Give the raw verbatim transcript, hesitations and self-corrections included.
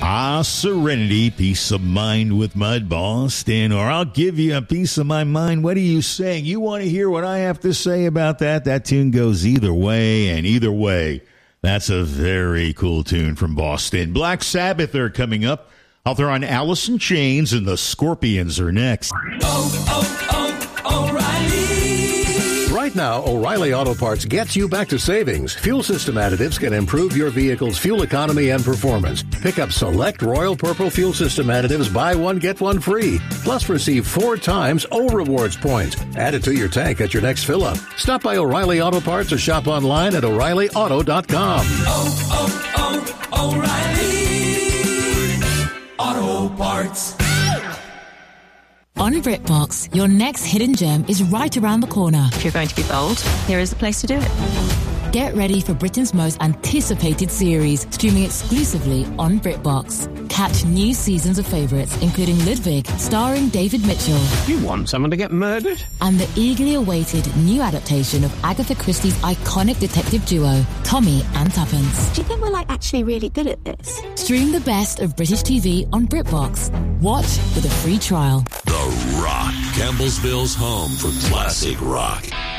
Ah, serenity, peace of mind with Mud Boston, or I'll give you a piece of my mind. What are you saying? You want to hear what I have to say about that? That tune goes either way, and either way, that's a very cool tune from Boston. Black Sabbath are coming up. Out there on Alice in Chains, and the Scorpions are next. Oh, oh, oh, O'Reilly. Right now, O'Reilly Auto Parts gets you back to savings. Fuel system additives can improve your vehicle's fuel economy and performance. Pick up select Royal Purple fuel system additives, buy one, get one free. Plus, receive four times O Rewards points. Add it to your tank at your next fill-up. Stop by O'Reilly Auto Parts or shop online at O'Reilly Auto dot com. Oh, oh, oh, O'Reilly Auto Parts. On BritBox, your next hidden gem is right around the corner. If you're going to be bold, here is the place to do it. Get ready for Britain's most anticipated series, streaming exclusively on BritBox. Catch new seasons of favourites, including Ludwig, starring David Mitchell. You want someone to get murdered? And the eagerly awaited new adaptation of Agatha Christie's iconic detective duo, Tommy and Tuppence. Do you think we're, like, actually really good at this? Stream the best of British T V on BritBox. Watch with a free trial. The Rock, Campbellsville's home for classic rock.